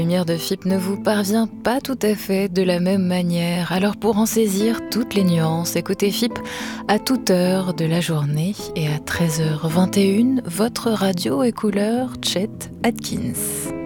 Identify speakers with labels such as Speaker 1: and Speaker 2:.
Speaker 1: La lumière de FIP ne vous parvient pas tout à fait de la même manière. Alors pour en saisir toutes les nuances, écoutez FIP à toute heure de la journée et à 13h21, votre radio et couleur Chet Atkins.